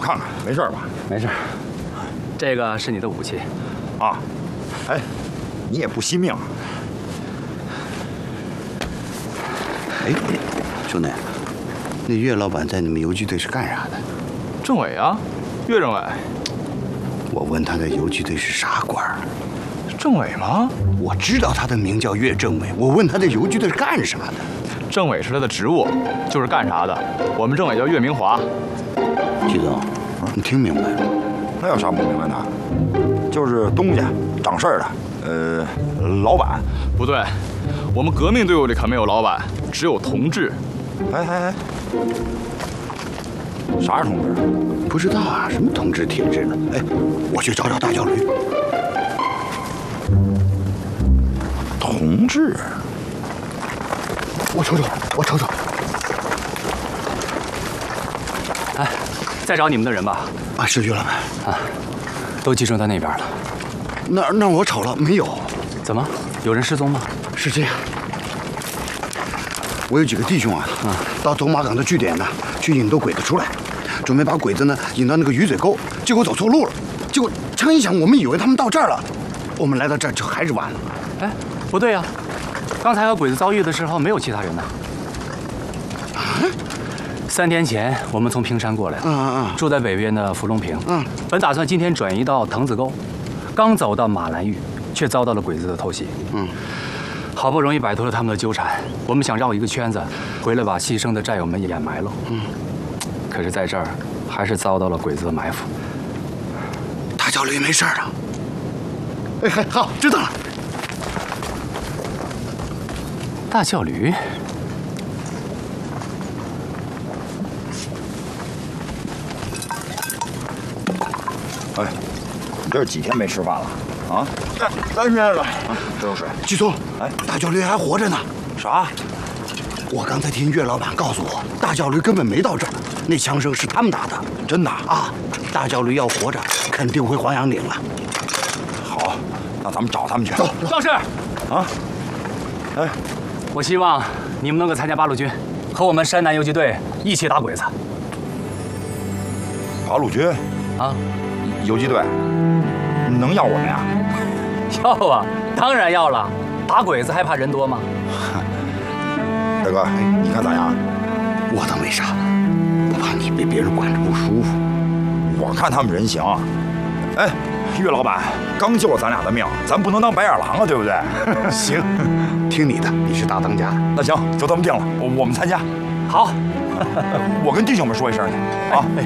看看，没事吧？ 没事。这个是你的武器。 啊，哎，你也不惜命。 哎，兄弟，那岳老板在你们游击队是干啥的？ 政委啊，岳政委。 我问他在游击队是啥官儿？ 政委吗？ 我知道他的名叫岳政委。我问他在游击队是干啥的？ 政委是他的职务，就是干啥的。我们政委叫岳明华。 季总，你听明白了吗？ 那有啥不明白的？就是东家掌事儿的，老板。 不对，我们革命队伍里可没有老板，只有同志。 哎，啥是同志？ 不知道啊，什么同志铁志呢？哎，我去找找大焦驴。 同志？ 我瞅瞅。 哎，再找你们的人吧。 啊，是岳老板啊，都集中在那边了。 那我瞅了没有？ 怎么？有人失踪吗？ 是这样，我有几个弟兄啊，到走马港的据点呢，去引逗鬼子出来，准备把鬼子呢引到那个鱼嘴沟，结果走错路了，结果枪一响，我们以为他们到这儿了，我们来到这儿就还是晚了。 哎，不对呀，刚才和鬼子遭遇的时候没有其他人呢。 啊 ？3天前我们从平山过来的，住在北边的芙蓉坪，本打算今天转移到藤子沟，刚走到马兰峪，却遭到了鬼子的偷袭。好不容易摆脱了他们的纠缠，我们想绕一个圈子回来把牺牲的战友们掩埋了。可是在这儿还是遭到了鬼子的埋伏。 大焦驴没事的。哎，好，知道了。 大焦驴。 哎，你这是几天没吃饭了？啊 3天了。 这有水。 季总， 哎， 大焦驴还活着呢。 啥？ 我刚才听岳老板告诉我，大焦驴根本没到这儿，那枪声是他们打的。 真的啊？大焦驴要活着，肯定回黄杨岭了。 好，那咱们找他们去。 走， 壮士。 啊！哎， 我希望你们能够参加八路军，和我们山南游击队一起打鬼子。 八路军啊， 游击队能要我们呀？ 要啊，当然要了。打鬼子还怕人多吗？ 大哥，你看咋样？ 我倒没啥，我怕你被别人管着不舒服。 我看他们人行。哎，岳老板刚救了咱俩的命，咱不能当白眼狼啊，对不对？ 行，听你的，你是大当家。 那行，就这么定了，我们参加。 好， 我跟弟兄们说一声去啊。